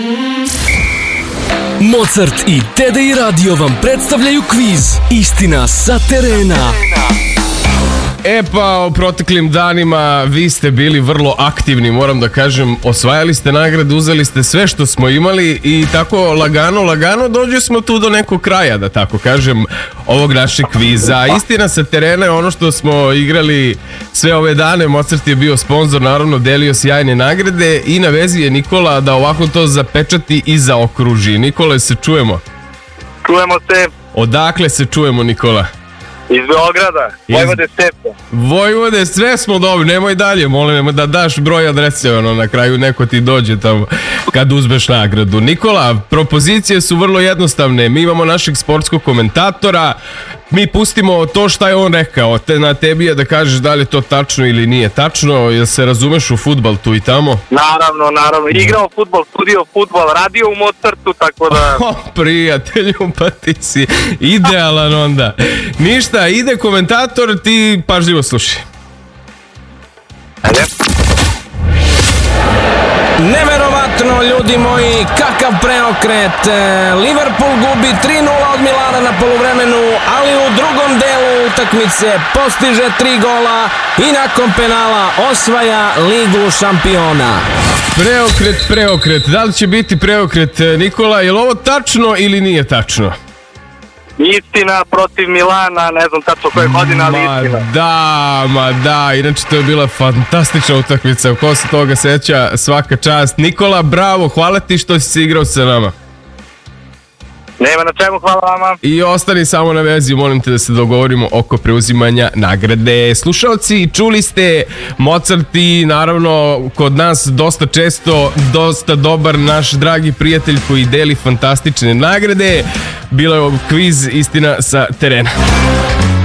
Mozart i TDI Radio vam predstavljaju kviz Istina sa terena. E pa, u proteklim danima vi ste bili vrlo aktivni, moram da kažem, osvajali ste nagrade, uzeli ste sve što smo imali i tako lagano dođe smo tu do nekog kraja, da tako kažem, ovog našeg kviza. Istina sa terena je ono što smo igrali sve ove dane. Mozart je bio sponzor, naravno delio sjajne nagrade i na vezi je Nikola da ovako to zapečati i zaokruži. Nikola, se čujemo? Čujemo se Odakle se čujemo, Nikola? iz Beograda, Vojvode Stepe. Vojvode, sve smo dobri, nemoj dalje, molim da daš broj adrese, na kraju neko ti dođe tamo kad uzmeš nagradu. Nikola, propozicije su vrlo jednostavne, mi imamo našeg sportskog komentatora, mi pustimo to šta je on rekao, na tebi je da kažeš da li je to tačno ili nije tačno, jel se razumeš u fudbal tu i tamo? Naravno, igrao fudbal, studio fudbal, radio u Mozartu, tako da... Prijatelju, pa ti si idealan onda. Ništa, ide komentator, ti pažljivo slušaj. Ajde. Neverovatno, ljudi moji, kakav preokret. Liverpool gubi 3-0 od Milana na poluvremenu, ali u drugom delu utakmice postiže 3 gola i nakon penala osvaja Ligu šampiona. Preokret. Da li će biti preokret, Nikola? Je li ovo tačno ili nije tačno? Istina protiv Milana, ne znam tačno koje godine, ali istina. Da, inače to je bila fantastična utakmica, ko se toga seća, svaka čast. Nikola, bravo, hvala ti što si se igrao sa nama. Nema na čemu, hvala vama. I ostani samo na vezi, molim te da se dogovorimo oko preuzimanja nagrade. Slušalci, čuli ste Mozart i naravno kod nas dosta često, dosta dobar naš dragi prijatelj koji deli fantastične nagrade. Bilo je kviz Istina sa terena.